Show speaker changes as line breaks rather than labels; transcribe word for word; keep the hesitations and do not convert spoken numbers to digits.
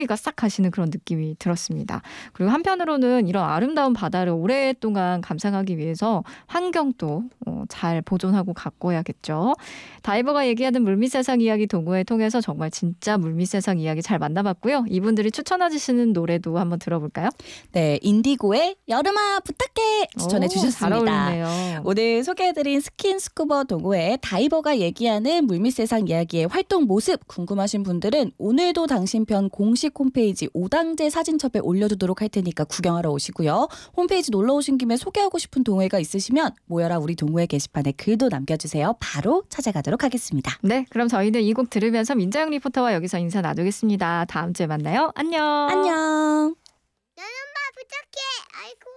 가 싹 가시는 그런 느낌이 들었습니다. 그리고 한편으로는 이런 아름다운 바다를 오랫동안 감상하기 위해서 환경도 어, 잘 보존하고 가꿔야겠죠. 다이버가 얘기하는 물밑 세상 이야기 동호회 통해서 정말 진짜 물밑 세상 이야기 잘 만나봤고요. 이분들이 추천해 주시는 노래도 한번 들어볼까요?
네, 인디고의 여름아 부탁해 추천해
오,
주셨습니다.
잘 어울리네요.
오늘 소개해드린 스킨스쿠버 동호회 다이버가 얘기하는 물밑 세상 이야기의 활동 모습 궁금하신 분들은 오늘도 당신 편 공식 홈페이지 오당제 사진첩에 올려두도록 할 테니까 구경하러 오시고요. 홈페이지 놀러 오신 김에 소개하고 싶은 동호회가 있으시면 모여라 우리 동호회 게시판에 글도 남겨주세요. 바로 찾아가도록 하겠습니다.
네, 그럼 저희는 이 곡 들으면서 민자영 리포터와 여기서 인사 나누겠습니다. 다음 주에 만나요. 안녕.
안녕.
부탁해. 아이고.